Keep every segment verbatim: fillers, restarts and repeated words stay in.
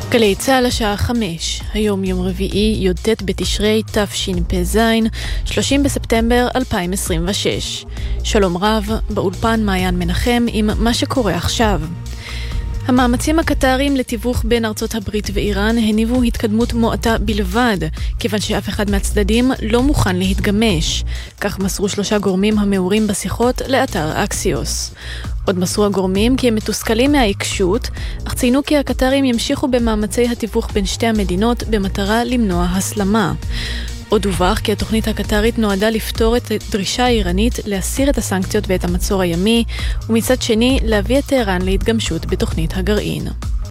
גלי צהל השעה חמש, היום יום רביעי, י"ט בתשרי תשפ"ז, שלושים בספטמבר אלפיים עשרים ושש. שלום רב, באולפן מעיין מנחם עם מה שקורה עכשיו. המאמצים הקטריים לתיווך בין ארצות הברית ואיראן הניבו התקדמות מועטה בלבד, כיוון שאף אחד מהצדדים לא מוכן להתגמש. כך מסרו שלושה גורמים המעורים בשיחות לאתר אקסיוס. עוד מסרו הגורמים כי הם מתוסכלים מהעיקשות, אך ציינו כי הקטרים ימשיכו במאמצי התיווך בין שתי המדינות במטרה למנוע הסלמה. עוד דווח כי התוכנית הקטרית נועדה לפתור את הדרישה האיראנית להסיר את הסנקציות ואת המצור הימי, ומצד שני להביא את טהרן להתגמשות בתוכנית הגרעין.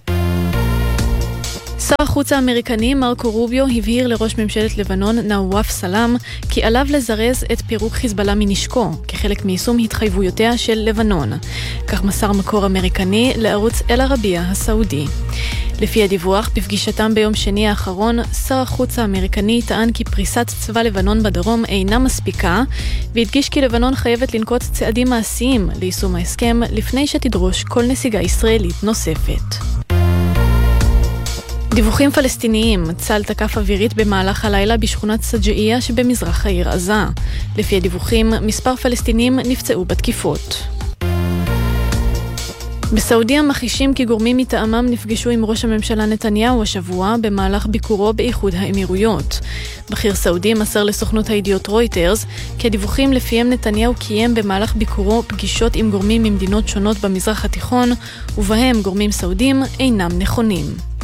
שר החוץ האמריקני מרקו רוביו הבהיר לראש ממשלת לבנון נאוואף סלאם כי עליו לזרז את פירוק חיזבאללה מנשקו כחלק מיישום התחייבויותיה של לבנון. כך מסר מקור אמריקני לערוץ אל-ערבייה הסעודי. לפי הדיווח, בפגישתם ביום שני האחרון, שר החוץ האמריקני טען כי פריסת צבא לבנון בדרום אינה מספיקה, והדגיש כי לבנון חייבת לנקוט צעדים מעשיים ליישום ההסכם לפני שתדרוש כל נסיגה ישראלית נוספת. דיווחים פלסטיניים, צה"ל תקף אווירית במהלך הלילה בשכונת סג'אעיה שבמזרח העיר עזה. לפי הדיווחים, מספר פלסטינים נפצעו בתקיפות. בסעודיה מכחישים כי גורמים מטעמם נפגשו עם ראש הממשלה נתניהו השבוע במהלך ביקורו באיחוד האמירויות. בכיר סעודי מסר לסוכנות הידיעות רויטרס כי הדיווחים לפיהם נתניהו קיים במהלך ביקורו פגישות עם גורמים ממדינות שונות במזרח התיכון, ובהם גורמים סעודים אינם נכונים.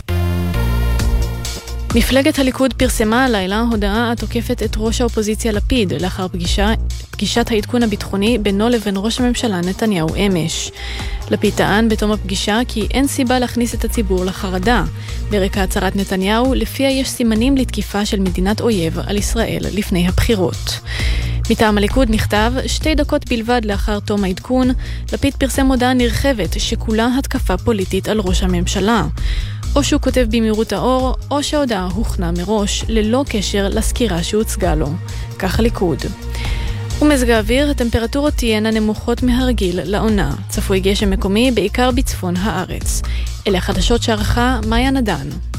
מפלגת הליכוד פרסמה הלילה הודעה התוקפת את ראש האופוזיציה לפיד לאחר פגישה, פגישת העדכון הביטחוני בינו לבין ראש הממשלה נתניהו אמש. לפיד טען בתום הפגישה כי אין סיבה להכניס את הציבור לחרדה. ברקע הצהרת נתניהו, לפיה יש סימנים לתקיפה של מדינת אויב על ישראל לפני הבחירות. מטעם הליכוד נכתב, שתי דקות בלבד לאחר תום העדכון, לפיד פרסם הודעה נרחבת שכולה התקפה פוליטית על ראש הממשלה. או שהוא כותב במהירות האור, או שההודעה הוכנה מראש, ללא קשר לסקירה שהוצגה לו. כך הליכוד. ומזג האוויר, הטמפרטורות תהיינה נמוכות מהרגיל לעונה. צפוי גשם מקומי בעיקר בצפון הארץ. אלה החדשות שערכה מאיה נדן.